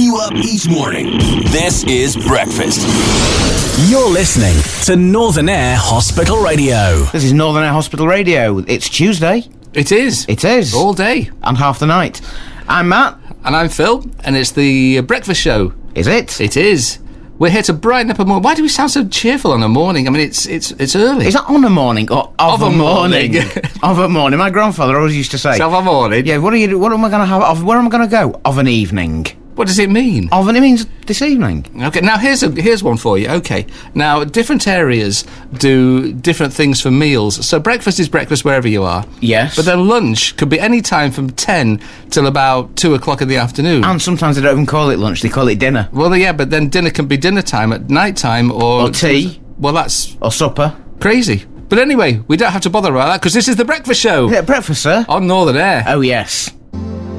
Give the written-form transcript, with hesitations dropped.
you up each morning. This is breakfast. You're listening to Northern Air Hospital Radio. This is Northern Air Hospital Radio. It's Tuesday. It is. It is. All day. And half the night. I'm Matt. And I'm Phil, and it's the breakfast show. Is it? It is. We're here to brighten up a morning. Why do we sound so cheerful on a morning? I mean, it's early. Is that on a morning or of a morning? Of a morning. My grandfather always used to say. Of a morning? Yeah, what am I going to have? Where am I going to go? Of an evening. What does it mean? It means this evening. Okay, now here's one for you. Okay, now different areas do different things for meals. So breakfast is breakfast wherever you are. Yes. But then lunch could be any time from 10 till about 2 o'clock in the afternoon. And sometimes they don't even call it lunch, they call it dinner. Well, yeah, but then dinner can be dinner time at night time or tea. Well, that's... Or supper. Crazy. But anyway, we don't have to bother about that because this is the breakfast show. Is it breakfast, sir? On Northern Air. Oh, yes.